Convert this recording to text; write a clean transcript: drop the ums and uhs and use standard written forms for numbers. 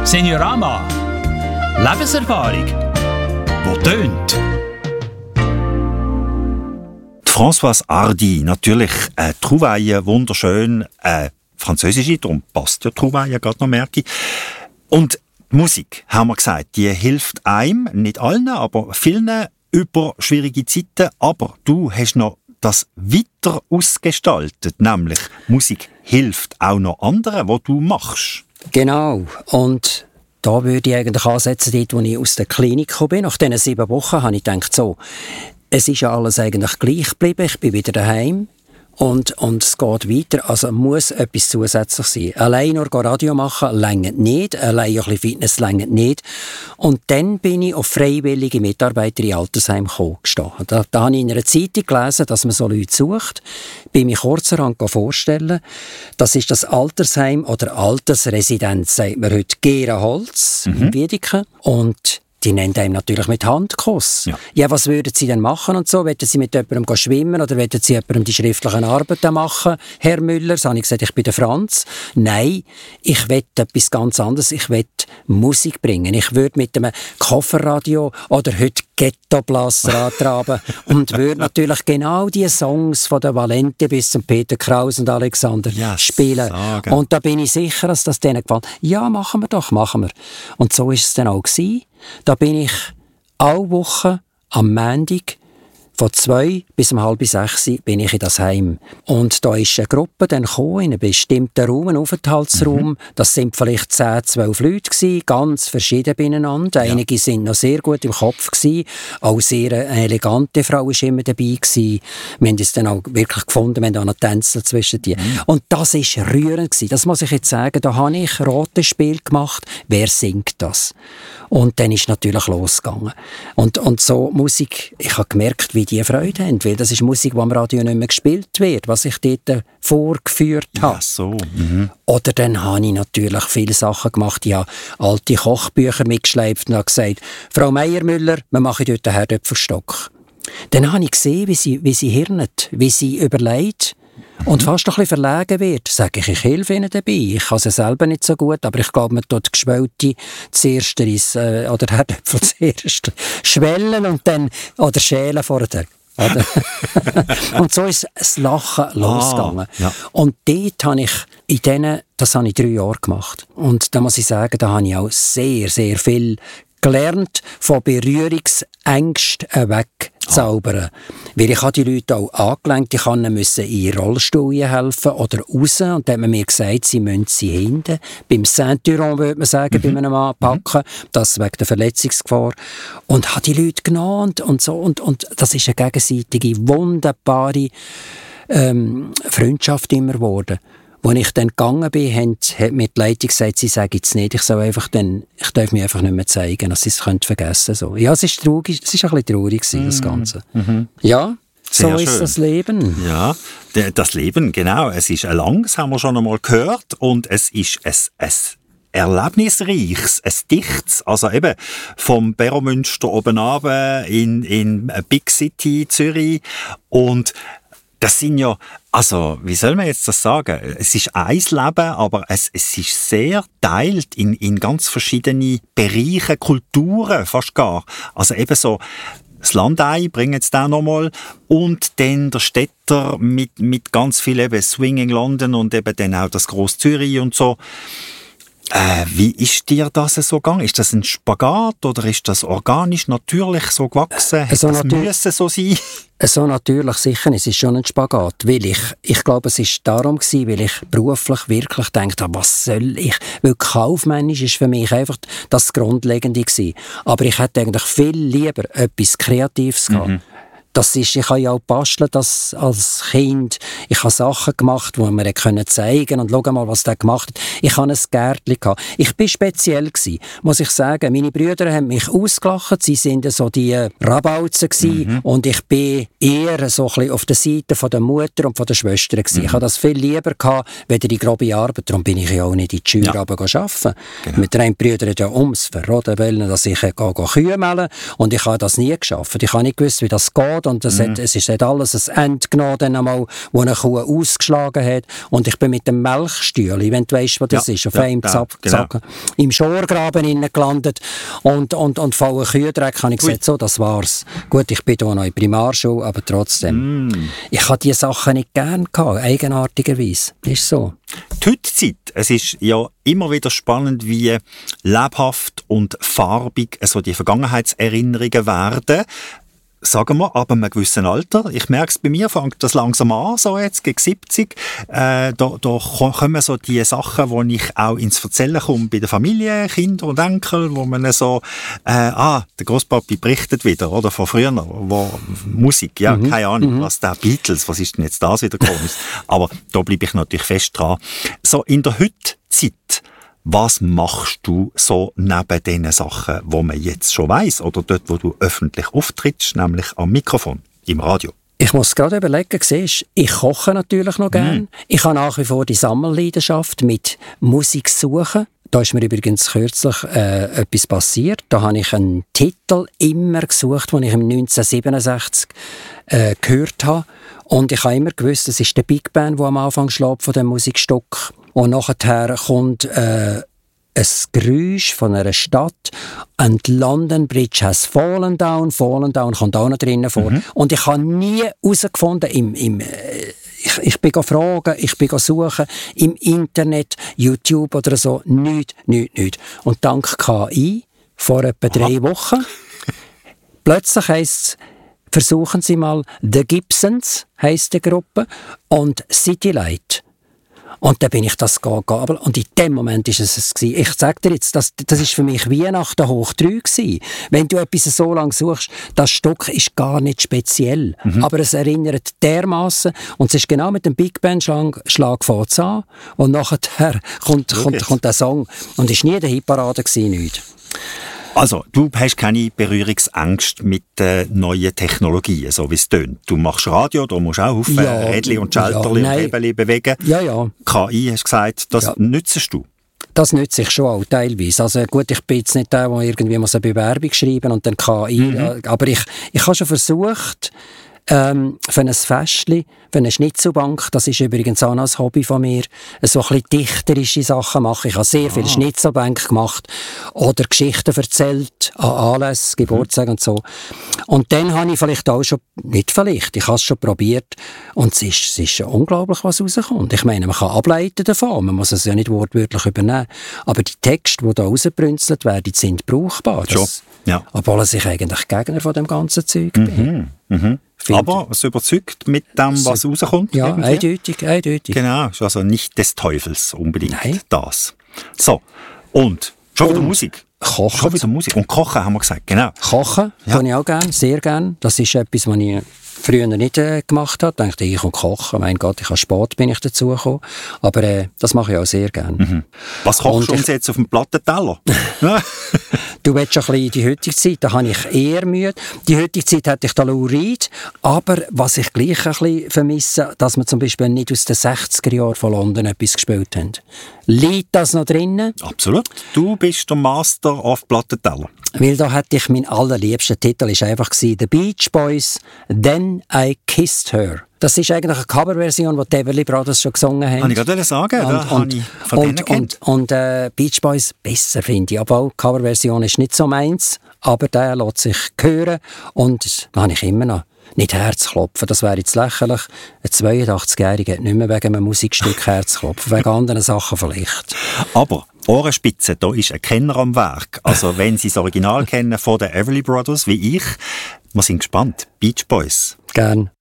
Seniorama. Lebenserfahrung, die tönt. Françoise Hardy, natürlich Trouvaille, wunderschön, französische, darum passt ja Trouvaille gerade noch, merke ich. Und die Musik, haben wir gesagt, die hilft einem, nicht allen, aber vielen über schwierige Zeiten. Aber du hast noch das weiter ausgestaltet, nämlich Musik hilft auch noch anderen, was du machst. Genau, und da würde ich eigentlich ansetzen, dort, wo ich aus der Klinik gekommen bin. Nach diesen 7 Wochen habe ich gedacht, so, es ist ja alles eigentlich gleich geblieben, ich bin wieder daheim. Und es geht weiter, also muss etwas zusätzlich sein. Allein nur Radio machen reicht nicht, allein ein bisschen Fitness reicht nicht. Und dann bin ich auf freiwillige Mitarbeiter in Altersheim gestanden. Da habe ich in einer Zeitung gelesen, dass man so Leute sucht, bin mich kurzerhand vorstellen. Das ist das Altersheim oder Altersresidenz, sagt man heute, Gera-Holz in Wiedeke. Und die nennen einem natürlich mit Handkuss. Ja, was würden Sie denn machen und so? Wollen Sie mit jemandem schwimmen oder wollen Sie jemandem die schriftlichen Arbeiten machen, Herr Müller? So habe ich gesagt, ich bin der Franz. Nein, ich will etwas ganz anderes. Ich will Musik bringen. Ich würde mit einem Kofferradio oder heute Ghetto-Blaster antraben und würde natürlich genau die Songs von der Valente bis zum Peter Kraus und Alexander spielen. Sagen. Und da bin ich sicher, dass das denen gefällt. Ja, machen wir doch, machen wir. Und so ist es dann auch gewesen. Da bin ich alle Woche am Montag von 2 bis 5:30 bin ich in das Heim. Und da ist eine Gruppe dann gekommen, in einen bestimmten Raum, einen Aufenthaltsraum. Das sind vielleicht 10, 12 Leute gewesen, ganz verschieden beieinander. Ja. Einige sind noch sehr gut im Kopf gewesen. Auch sehr eine elegante Frau war immer dabei gewesen. Wir haben es dann auch wirklich gefunden, wir haben auch noch Tänzer zwischen die. Und das war rührend gewesen. Das muss ich jetzt sagen, da habe ich rotes Spiel gemacht. Wer singt das? Und dann ist natürlich losgegangen. Und so Musik, ich habe gemerkt, wie die Freude haben, weil das ist Musik, die am Radio nicht mehr gespielt wird, was ich dort vorgeführt habe. Ja, so. Oder dann habe ich natürlich viele Sachen gemacht. Ich habe alte Kochbücher mitgeschleift und habe gesagt, Frau Meyer-Müller, wir machen dort einen Herdöpfelstock. Dann habe ich gesehen, wie sie hirnet, wie sie überlegt und fast ein bisschen verlegen wird. Sage ich helfe ihnen dabei. Ich kann sie selber nicht so gut, aber ich glaube, man tut Geschwellte zuerst oder Herdöpfel zuerst schwellen und dann oder schälen vorher. Und so ist das Lachen losgegangen. Ja. Und dort habe ich das habe ich 3 Jahre gemacht. Und da muss ich sagen, da habe ich auch sehr, sehr viel gelernt, von Berührungsängsten wegzaubern. Weil ich habe die Leute auch angelenkt, ich musste in den Rollstuhl helfen oder raus. Und dann hat man mir gesagt, sie müssen sie hinten, beim Ceinturon, würde man sagen, bei einem Mann packen, das wegen der Verletzungsgefahr. Und habe die Leute genommen und so. Und das ist eine gegenseitige, wunderbare Freundschaft immer geworden. Als ich dann gegangen bin, hat mir die Leitung gesagt, sie sagen es nicht, ich darf mich einfach nicht mehr zeigen, dass sie es vergessen können. So. Ja, es ist traurig, es ist ein bisschen traurig gewesen, das Ganze. Ja, sehr so schön. Ist das Leben. Ja, das Leben, genau. Es ist ein langes, haben wir schon einmal gehört, und es ist ein erlebnisreiches, ein dichtes, also eben vom Beromünster oben runter in Big City Zürich, und das sind ja, also, wie soll man jetzt das sagen? Es ist ein Leben, aber es ist sehr teilt in ganz verschiedene Bereiche, Kulturen fast gar. Also eben so, das Landei bringen jetzt da nochmal, und dann der Städter mit ganz viel eben Swinging London und eben dann auch das Gross Zürich und so. Wie ist dir das so gegangen? Ist das ein Spagat oder ist das organisch, natürlich so gewachsen? Also das müssen so sein? So natürlich sicher, es ist schon ein Spagat, weil ich glaube, es ist darum gewesen, weil ich beruflich wirklich dachte, was soll ich? Weil kaufmännisch ist für mich einfach das Grundlegende gewesen. Aber ich hätte eigentlich viel lieber etwas Kreatives gehabt. Ich habe ja auch gebastelt als Kind. Ich habe Sachen gemacht, die man zeigen konnte. Und schau mal, was der gemacht hat. Ich hatte ein Gärtchen. Ich war speziell gewesen, muss ich sagen. Meine Brüder haben mich ausgelacht. Sie waren so die Rabauzen gewesen. Und ich bin eher so ein bisschen auf der Seite von der Mutter und von der Schwester gewesen. Ich hatte das viel lieber gehabt, weder die grobe Arbeit. Darum bin ich ja auch nicht in die Schule arbeiten. Genau. Mit den Brüdern ja ums Verroden wollen, dass ich Kühe melde. Und ich habe das nie geschafft. Ich habe nicht gewusst, wie das geht und es hat alles ein Ende genommen, dann einmal, wo eine Kuh ausgeschlagen hat. Und ich bin mit dem Melchstühle, wenn du weißt, was das ist, auf einem Zacken, im Schorgraben innen gelandet und vollen Kühendreck, habe ich gesagt, so, das war's. Gut, ich bin hier noch in Primarschule, aber trotzdem. Ich hatte diese Sachen nicht gern gehabt, eigenartigerweise. Ist so. Die Heutzeit, es ist ja immer wieder spannend, wie lebhaft und farbig so die Vergangenheitserinnerungen werden. Sagen wir, ab einem gewissen Alter. Ich merke es bei mir, fängt das langsam an, so jetzt, gegen 70. Da kommen so die Sachen, wo ich auch ins Erzählen komme bei der Familie, Kinder und Enkel, wo man so, der Grosspapi berichtet wieder, oder, von früher, wo Musik, keine Ahnung, was der Beatles, was ist denn jetzt das wieder komisch? Aber da bleibe ich natürlich fest dran. So, in der Heutzeit, was machst du so neben den Sachen, wo man jetzt schon weiss, oder dort, wo du öffentlich auftrittst, nämlich am Mikrofon, im Radio? Ich muss gerade überlegen, siehst, ich koche natürlich noch gern. Ich habe nach wie vor die Sammelleidenschaft mit Musik suchen. Da ist mir übrigens kürzlich etwas passiert. Da habe ich einen Titel immer gesucht, den ich im 1967 gehört habe. Und ich habe immer gewusst, es ist der Big Band, der am Anfang schlägt von dem Musikstück. Und nachher kommt ein Geräusch von einer Stadt. «And London Bridge has fallen down». «Fallen down» kommt auch noch drinnen vor. Und ich habe nie herausgefunden, ich bin fragen, ich bin suchen, im Internet, YouTube oder so, nichts. Und dank KI, vor etwa 3 Wochen, plötzlich heisst es, versuchen Sie mal «The Gibsons», heisst die Gruppe, und «City Light». Und dann bin ich das gegangen. Und in dem Moment war es gewesen. Ich sage dir jetzt, das ist für mich Weihnachten hoch 3 gewesen. Wenn du etwas so lange suchst, das Stück ist gar nicht speziell. Aber es erinnert dermassen. Und es ist genau mit dem Big Band-Schlag fängt's an. Und nachher kommt der Song. Und es war nie der Hitparade gewesen, nichts. Also, du hast keine Berührungsängste mit neuen Technologien, so wie es tönt. Du machst Radio, da musst du auch auf Rädchen und Schalterchen und Hebelchen bewegen. Ja. KI, hast du gesagt, das nützt du? Das nütze ich schon auch, teilweise. Also gut, ich bin jetzt nicht der, der irgendwie eine Bewerbung schreiben und dann KI. Aber ich habe schon versucht, für ein Festchen, für eine Schnitzelbank, das ist übrigens auch noch ein Hobby von mir, so ein bisschen dichterische Sachen machen. Ich habe sehr viele Schnitzelbänke gemacht oder Geschichten erzählt an Anlässen, Geburtstagen und so. Und dann habe ich vielleicht auch schon, ich habe es schon probiert und es ist schon unglaublich, was rauskommt. Ich meine, man kann ableiten davon, man muss es ja nicht wortwörtlich übernehmen, aber die Texte, die da rausbrünzelt werden, sind brauchbar. Obwohl ich eigentlich Gegner von dem ganzen Zeug bin. Aber es überzeugt mit dem, was rauskommt? Ja, eindeutig. Genau, ist also nicht des Teufels unbedingt. Nein. Das. So, und schon wieder Musik. Kochen. Schon wieder Musik. Und Kochen haben wir gesagt, genau. Kochen tue ich auch gerne, sehr gerne. Das ist etwas, was ich früher nicht gemacht habe. Ich dachte, ich kann kochen. Mein Gott, ich habe spät bin ich dazu gekommen. Aber das mache ich auch sehr gerne. Was kochst du uns jetzt auf dem Plattenteller? Du willst schon ein bisschen in die heutige Zeit, da habe ich eher Mühe. Die heutige Zeit hätte ich da Laureat, aber was ich gleich ein bisschen vermisse, dass wir zum Beispiel nicht aus den 60er Jahren von London etwas gespielt haben. Liegt das noch drinnen? Absolut. Du bist der Master auf Plattenteller. Weil da hätte ich meinen allerliebsten Titel, ist einfach The Beach Boys, «Then I Kissed Her». Das ist eigentlich eine Coverversion, die die Everly Brothers schon gesungen haben. Kann ich gerade sagen, und Beach Boys besser, finde ich. Aber auch die Coverversion ist nicht so meins, aber der lässt sich hören und da habe ich immer noch nicht Herzklopfen, das wäre jetzt lächerlich. Ein 82-Jähriger hat nicht mehr wegen einem Musikstück Herzklopfen, wegen anderen Sachen vielleicht. Aber Ohrenspitze, da ist ein Kenner am Werk. Also wenn Sie das Original kennen von den Everly Brothers, wie ich, wir sind gespannt. Beach Boys. Gern.